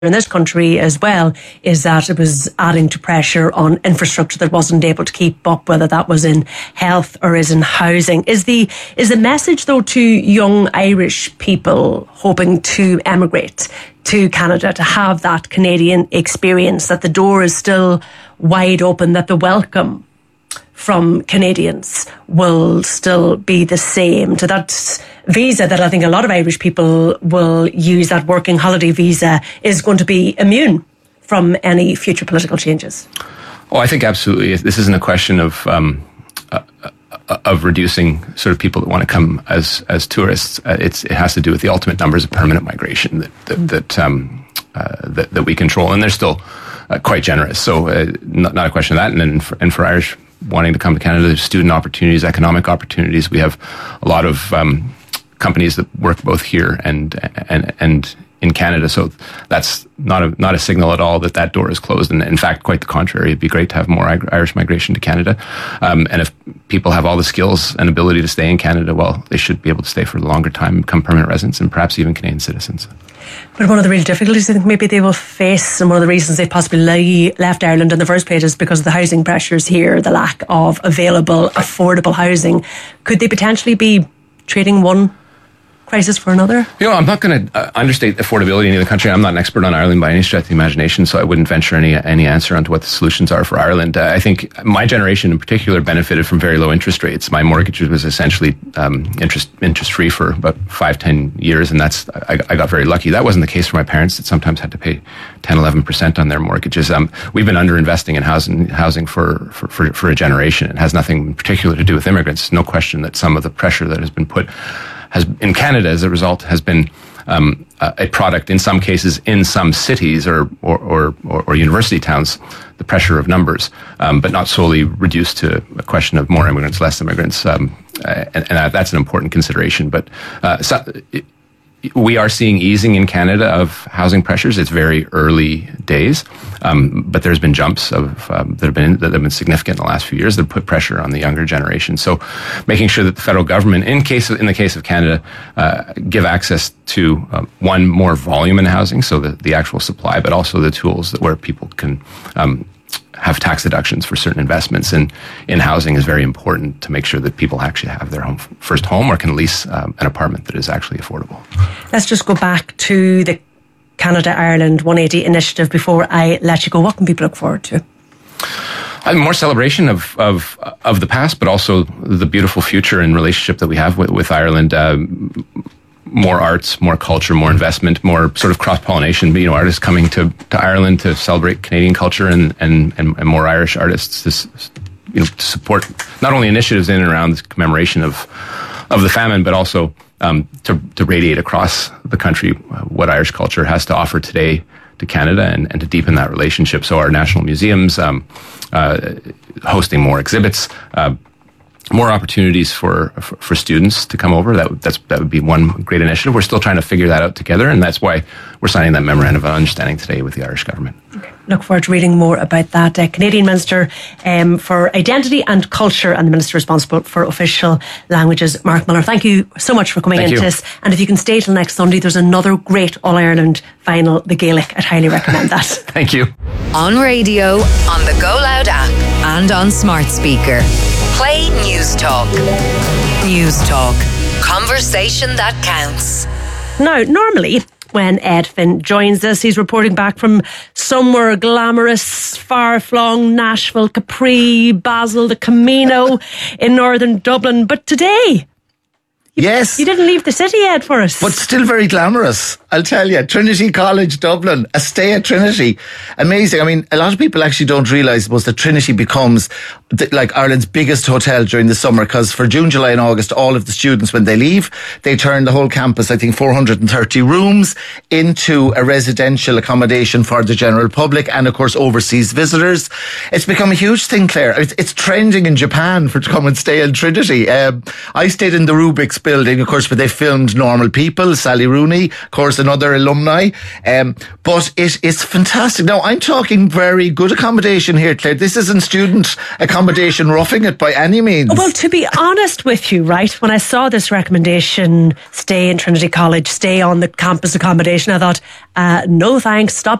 in this country as well, is that it was adding to pressure on infrastructure that wasn't able to keep up, whether that was in health or is in housing. Is the message, though, to young Irish people hoping to emigrate to Canada, to have that Canadian experience, that the door is still wide open, that the welcome from Canadians will still be the same, to that visa that I think a lot of Irish people will use, that working holiday visa, is going to be immune from any future political changes? Oh, I think absolutely. This isn't a question of reducing sort of people that want to come as tourists. It has to do with the ultimate numbers of permanent migration that we control, and they're still quite generous. So not a question of that. And for Irish wanting to come to Canada, there's student opportunities, economic opportunities. We have a lot of companies that work both here and in Canada. So that's not a signal at all that door is closed. And in fact, quite the contrary. It'd be great to have more Irish migration to Canada. And if people have all the skills and ability to stay in Canada, well, they should be able to stay for a longer time, become permanent residents, and perhaps even Canadian citizens. But one of the real difficulties I think maybe they will face, and one of the reasons they possibly left Ireland in the first place, is because of the housing pressures here, the lack of available, affordable housing. Could they potentially be trading one crisis for another? I'm not going to understate affordability in the country. I'm not an expert on Ireland by any stretch of the imagination, so I wouldn't venture any answer onto what the solutions are for Ireland. I think my generation in particular benefited from very low interest rates. My mortgage was essentially interest-free for about 5-10 years, and I got very lucky. That wasn't the case for my parents, that sometimes had to pay 10-11% on their mortgages. We've been underinvesting in housing for a generation. It has nothing particular to do with immigrants. No question that some of the pressure that has been put in Canada, as a result, has been a product, in some cases, in some cities or university towns, the pressure of numbers, but not solely reduced to a question of more immigrants, less immigrants, and that's an important consideration. But we are seeing easing in Canada of housing pressures. It's very early days, but there's been jumps that have been significant in the last few years that put pressure on the younger generation. So, making sure that the federal government, in the case of Canada, give access to one, more volume in housing, so the actual supply, but also the tools where people can have tax deductions for certain investments in housing is very important to make sure that people actually have their first home or can lease an apartment that is actually affordable. Let's just go back to the Canada-Ireland 180 initiative before I let you go. What can people look forward to? More celebration of the past, but also the beautiful future and relationship that we have with Ireland. More arts, more culture, more investment, more sort of cross-pollination. Artists coming to Ireland to celebrate Canadian culture, and more Irish artists to support not only initiatives in and around the commemoration of the famine, but also to radiate across the country what Irish culture has to offer today to Canada, and to deepen that relationship. So our national museums hosting more exhibits. More opportunities for students to come over. That would be one great initiative. We're still trying to figure that out together, and that's why we're signing that memorandum of understanding today with the Irish government. Okay. Look forward to reading more about that. Canadian Minister for Identity and Culture and the Minister responsible for official languages, Mark Muller. Thank you so much for coming into this. And if you can stay till next Sunday, there's another great All-Ireland final, the Gaelic. I'd highly recommend that. Thank you. On radio, on the Go Loud app, and on smart speaker. Play News Talk. News Talk. Conversation that counts. Now, normally, when Ed Finn joins us, he's reporting back from somewhere glamorous, far-flung Nashville, Capri, Basel, the Camino in northern Dublin. But today, yes, you didn't leave the city, Ed, for us. But still very glamorous, I'll tell you. Trinity College, Dublin, a stay at Trinity. Amazing. I mean, a lot of people actually don't realise, that Trinity becomes like Ireland's biggest hotel during the summer, because for June, July and August, all of the students, when they leave, they turn the whole campus, I think 430 rooms, into a residential accommodation for the general public and, of course, overseas visitors. It's become a huge thing, Claire. It's trending in Japan to come and stay in Trinity. I stayed in the Rubik's building, of course, but they filmed Normal People, Sally Rooney, of course, another alumni. But it's fantastic. Now, I'm talking very good accommodation here, Claire. This isn't student accommodation roughing it by any means. Well, to be honest with you, right, when I saw this recommendation, stay in Trinity College, stay on the campus accommodation, I thought, no thanks, stop